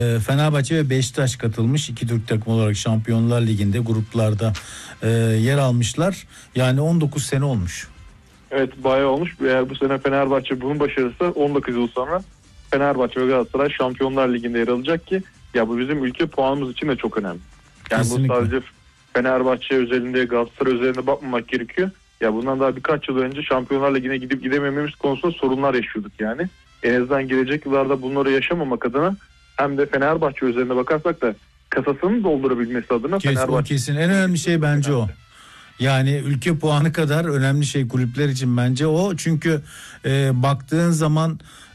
Fenerbahçe ve Beşiktaş katılmış. İki Türk takımı olarak Şampiyonlar Ligi'nde gruplarda yer almışlar. Yani 19 sene olmuş. Evet, bayağı olmuş. Eğer bu sene Fenerbahçe bunun başarısı 19 yıl sonra Fenerbahçe ve Galatasaray Şampiyonlar Ligi'nde yer alacak ki ya bu bizim ülke puanımız için de çok önemli. Yani kesinlikle. Bu sadece Fenerbahçe özelinde, Galatasaray özelinde bakmamak gerekiyor. Ya bundan daha birkaç yıl önce Şampiyonlar Ligi'ne gidip gidemememiz konusunda sorunlar yaşıyorduk yani. En azından gelecek yıllarda bunları yaşamamak adına hem de Fenerbahçe özelinde bakarsak da kasasını doldurabilmesi adına Fenerbahçe. Kesin en önemli şey bence o. Yani ülke puanı kadar önemli şey kulüpler için bence o. Çünkü baktığın zaman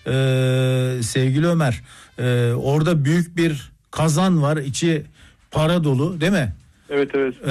sevgili Ömer, orada büyük bir kazan var, içi para dolu, değil mi? Evet.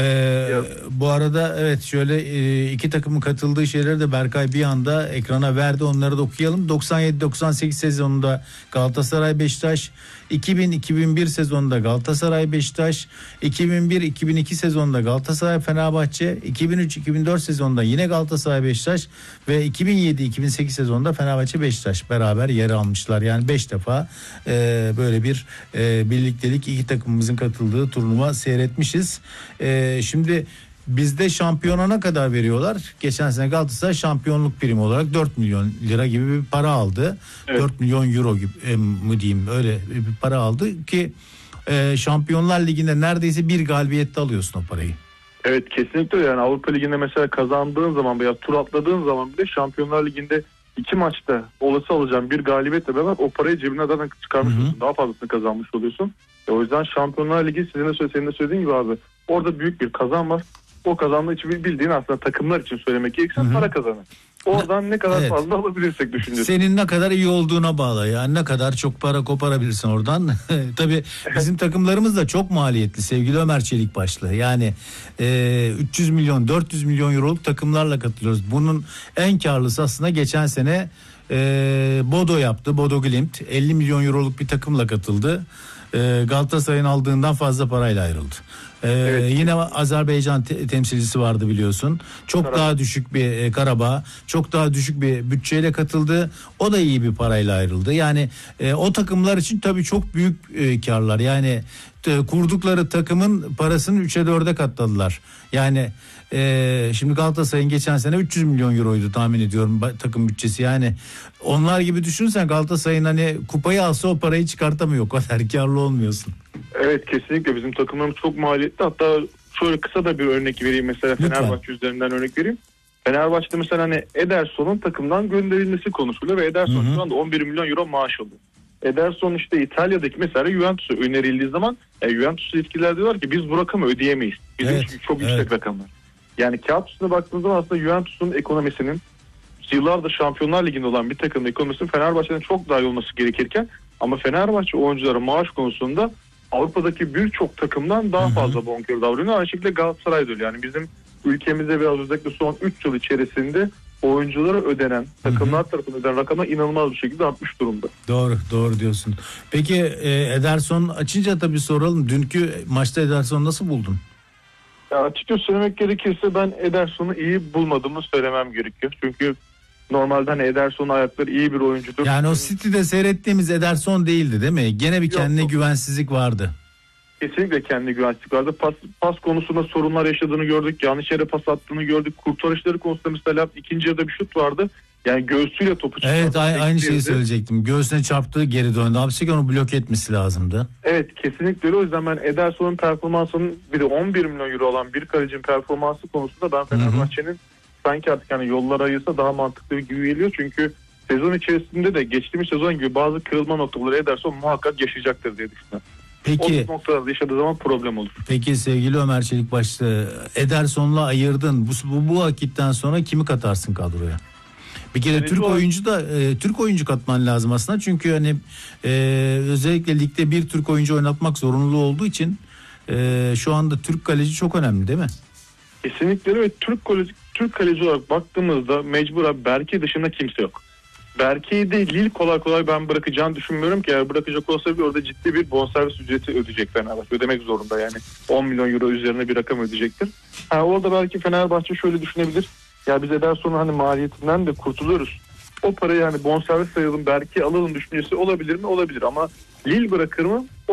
Bu arada evet, şöyle iki takımın katıldığı şeyleri de Berkay bir anda ekrana verdi, onları da okuyalım. 97-98 sezonunda Galatasaray Beşiktaş, 2000-2001 sezonunda Galatasaray Beşiktaş, 2001-2002 sezonunda Galatasaray Fenerbahçe, 2003-2004 sezonunda yine Galatasaray Beşiktaş ve 2007-2008 sezonunda Fenerbahçe Beşiktaş beraber yer almışlar. Yani 5 defa böyle bir birliktelik, iki takımımızın katıldığı turnuva seyretmişiz. Şimdi bizde şampiyona kadar veriyorlar. Geçen sene Galatasaray şampiyonluk primi olarak 4 milyon lira gibi bir para aldı. Evet. 4 milyon euro gibi mi diyeyim, öyle bir para aldı ki Şampiyonlar Ligi'nde neredeyse bir galibiyette alıyorsun o parayı. Evet, kesinlikle. Yani Avrupa Ligi'nde mesela kazandığın zaman veya tur atladığın zaman bile Şampiyonlar Ligi'nde 2 maçta olası alacağın bir galibiyetle beraber o parayı cebine zaten çıkarmış oluyorsun. Daha fazlasını kazanmış oluyorsun. O yüzden Şampiyonlar Ligi senin de söylediğin gibi abi, orada büyük bir kazan var. O kazandığı için bildiğin aslında takımlar için söylemek gerekirse para kazanır. Oradan ne kadar fazla alabilirsek düşünüyorsun. Senin ne kadar iyi olduğuna bağlı. Yani ne kadar çok para koparabilirsin oradan. Tabii bizim takımlarımız da çok maliyetli sevgili Ömer Çelik başlı. Yani 300 milyon 400 milyon euroluk takımlarla katılıyoruz. Bunun en karlısı aslında geçen sene Bodo yaptı. Bodo Glimt 50 milyon euroluk bir takımla katıldı. Galatasaray'ın aldığından fazla parayla ayrıldı. Evet. Yine Azerbaycan temsilcisi vardı biliyorsun. Çok daha düşük bir Karabağ, çok daha düşük bir bütçeyle katıldı. O da iyi bir parayla ayrıldı. Yani o takımlar için tabii çok büyük karlar. Yani kurdukları takımın parasını 3'e 4'e katladılar. Yani şimdi Galatasaray'ın geçen sene 300 milyon euroydu tahmin ediyorum takım bütçesi. Yani onlar gibi düşünsen Galatasaray'ın hani kupayı alsa o parayı çıkartamıyor, o kadar karlı olmuyorsun. Evet, kesinlikle bizim takımlarımız çok maliyetli. Hatta şöyle kısa da bir örnek vereyim mesela. Lütfen. Fenerbahçe üzerinden örnek vereyim. Fenerbahçe'de mesela hani Ederson'un takımdan gönderilmesi konusuyla ve Ederson şu anda 11 milyon euro maaş alıyor. Ederson işte İtalya'daki mesela Juventus'a önerildiği zaman Juventus'u yetkililer diyorlar ki biz bu rakamı ödeyemeyiz. Bizim çok yüksek rakamlar. Yani kağıt üstüne baktığınız zaman aslında Juventus'un ekonomisinin yıllardır Şampiyonlar Ligi'nde olan bir takımın ekonomisinin Fenerbahçe'den çok daha iyi olması gerekirken ama Fenerbahçe oyuncuları maaş konusunda Avrupa'daki birçok takımdan daha fazla bonkör davranıyor. Aynı şekilde Galatasaray da öyle. Yani bizim ülkemizde biraz özellikle son 3 yıl içerisinde oyunculara ödenen, takımlar tarafından ödenen rakamlar inanılmaz bir şekilde artmış durumda. Doğru diyorsun. Peki Ederson açınca tabii soralım. Dünkü maçta Ederson'u nasıl buldun? Ya açıkça söylemek gerekirse ben Ederson'u iyi bulmadığımı söylemem gerekiyor. Çünkü normalde hani Ederson'un ayakları iyi bir oyuncudur. Yani o City'de seyrettiğimiz Ederson değildi değil mi? Gene bir kendine güvensizlik vardı. Kesinlikle kendine güvensizlik vardı. Pas konusunda sorunlar yaşadığını gördük. Yanlış yere pas attığını gördük. Kurtarışları konusunda mesela ikinci yarıda bir şut vardı. Yani göğsüyle topu çıkardı. Evet, aynı şeyi söyleyecektim. Göğsüne çarptığı geri döndü. Hapsi onu blok etmesi lazımdı. Evet, kesinlikle öyle. O yüzden ben Ederson'un performansının bir de 11 milyon euro olan bir kalecinin performansı konusunda ben Fenerbahçe'nin sanki artık yani yollar ayırsa daha mantıklı gibi geliyor. Çünkü sezon içerisinde de geçtiğimiz sezon gibi bazı kırılma noktaları Ederson muhakkak yaşayacaktır diye düşünüyorum. Peki, o noktalarda yaşadığı zaman problem olur. Peki sevgili Ömer Çelik başta Ederson'la ayırdın. Bu vakitten sonra kimi katarsın kadroya? Bir kere yani Türk oyuncu katman lazım aslında. Çünkü hani özellikle ligde bir Türk oyuncu oynatmak zorunlu olduğu için şu anda Türk kaleci çok önemli değil mi? Kesinlikle evet. Türk kaleci olarak baktığımızda mecbur Berke dışında kimse yok. Berke'yi de Lille kolay kolay ben bırakacağını düşünmüyorum ki, eğer bırakacak olsa bir orada ciddi bir bonservis ücreti ödeyecek Fenerbahçe. Ödemek zorunda yani 10 milyon euro üzerine bir rakam ödeyecektir. Orada belki Fenerbahçe şöyle düşünebilir. Ya biz Ederson'un hani maliyetinden de kurtuluyoruz. O parayı yani bonservis sayalım, Berke'yi alalım düşüncesi olabilir mi? Olabilir ama Lille bırakır mı?